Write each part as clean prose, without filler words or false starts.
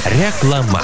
Reklama.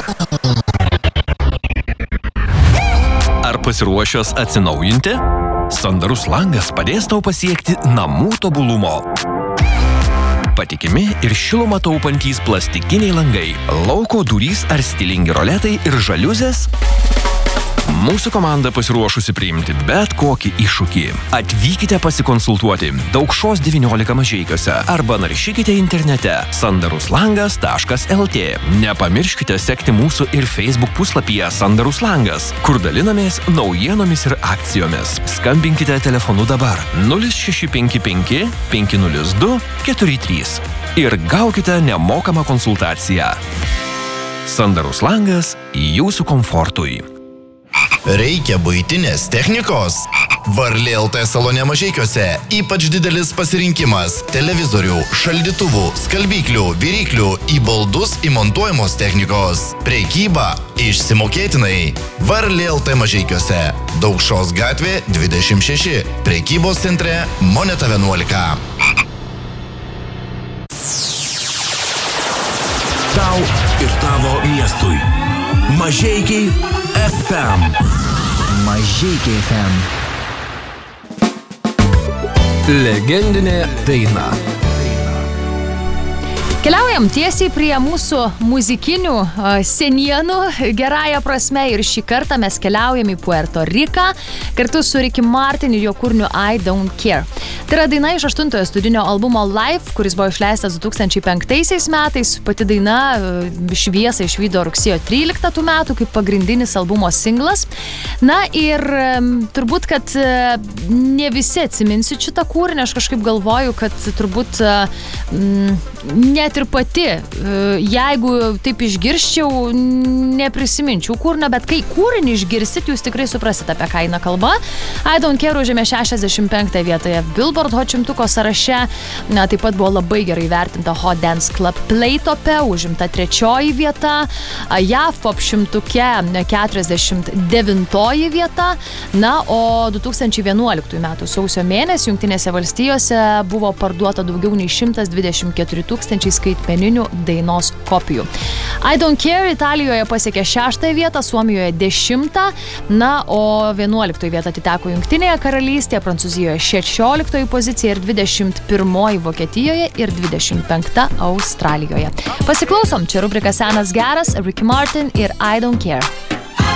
Ar pasiruošęs atsinaujinti? Sandarus langas padės tau pasiekti namų tobulumo. Patikimi ir šilumą taupantys plastikiniai langai, lauko durys ar stilingi roletai ir žaliuzės? Mūsų komanda pasiruošusi priimti bet kokį iššūkį. Atvykite pasikonsultuoti Daukšos 19 Mažeikiuose arba naršykite internete sandaruslangas.lt. Nepamirškite sekti mūsų ir Facebook puslapyje Sandarus langas, kur dalinamės naujienomis ir akcijomis. Skambinkite telefonu dabar 0655 502 43 ir gaukite nemokamą konsultaciją. Sandarus langas jūsų komfortui. Reikia buitinės technikos? Varlė LT salone Mažeikiuose ypač didelis pasirinkimas televizorių, šaldytuvų, skalbyklių, viryklių, į baldus įmontuojamos technikos. Prekyba išsimokėtinai. Varlė LT Mažeikiuose. Daukšos gatvė 26. Prekybos centre Moneta 11. Tau ir tavo miestui. Mažeikiai FM. Mažeikiai FM. Legendinė daina. Keliaujam tiesiai prie mūsų muzikinių senienų gerąją prasme ir šį kartą mes keliaujam į Puerto Riką kartu su Ricky Martin ir jo kūriniu I Don't Care. Tai yra daina iš 8 studinio albumo Life, kuris buvo išleistas 2005 metais. Pati daina šviesą išvydo rugsėjo 13 metų kaip pagrindinis albumo singlas. Na ir turbūt, kad ne visi atsiminsit šitą kūrinį, aš kažkaip galvoju, kad turbūt net ir pati, jeigu taip išgirsčiau, neprisiminčiau kūrinio, bet kai kūrinį išgirsit, jūs tikrai suprasit, apie ką eina kalba. I Don't Care užėmė 65 vietoje Billboard Hot 100 sąraše, taip pat buvo labai gerai vertinta Hot Dance Club Play tope, užimta 3 vieta, JAV Pop 100 49 vieta, na, o 2011 metų sausio mėnesį Jungtinėse valstijose buvo parduota daugiau nei 124 tūkstančiai skaitmeninių dainos kopijų. I Don't Care Italijoje pasiekė 6 vietą, Suomijoje 10, na, o 11 vieta atiteko Jungtinėje karalystėje, Prancūzijoje 16 pozicija ir 21 Vokietijoje ir 25 Australijoje. Pasiklausom, čia rubrika Senas geras, Ricky Martin ir I Don't Care.